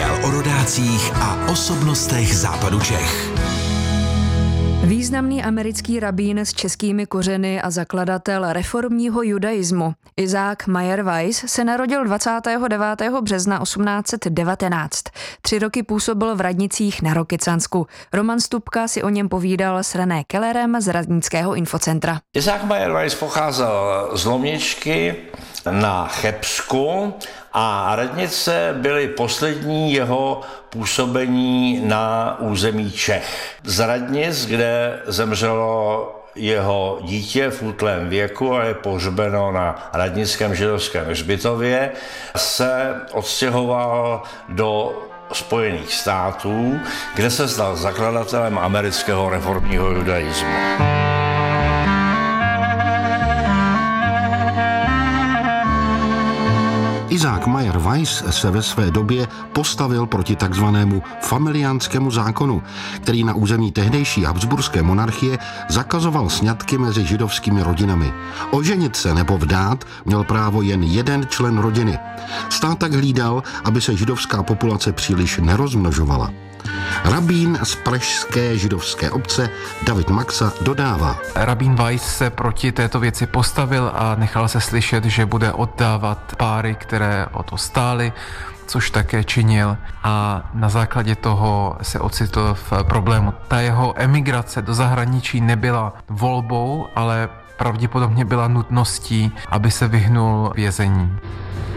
Seriál o rodácích a osobnostech západu Čech. Významný americký rabín s českými kořeny a zakladatel reformního judaismu Isaac Mayer Weiss se narodil 29. března 1819. 3 roky působil v radnicích na Rokycansku. Roman Stupka si o něm povídal s René Kellerem z radnického infocentra. Isaac Mayer Weiss pocházel z Lomničky na Chebsku a radnice byly poslední jeho působení na území Čech. Z radnic, kde zemřelo jeho dítě v útlém věku a je pohřbeno na radnickém židovském hřbitově, se odstěhoval do Spojených států, kde se stal zakladatelem amerického reformního judaismu. Isaac Mayer Weiss se ve své době postavil proti takzvanému familiánskému zákonu, který na území tehdejší habsburské monarchie zakazoval sňatky mezi židovskými rodinami. Oženit se nebo vdát měl právo jen jeden člen rodiny. Stát tak hlídal, aby se židovská populace příliš nerozmnožovala. Rabín z pražské židovské obce David Maxa dodává. Rabín Weiss se proti této věci postavil a nechal se slyšet, že bude oddávat páry, které o to stály, což také činil, a na základě toho se ocitl v problému. Ta jeho emigrace do zahraničí nebyla volbou, ale pravděpodobně byla nutností, aby se vyhnul vězení.